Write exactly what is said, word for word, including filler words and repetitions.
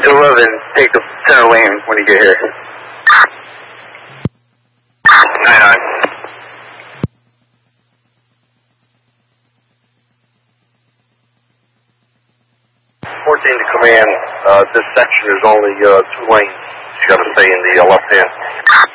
to eleven, take the center lane when you get here. nine nine. fourteen to command, uh, this section is only uh, two lanes. You got to stay in the uh, left hand.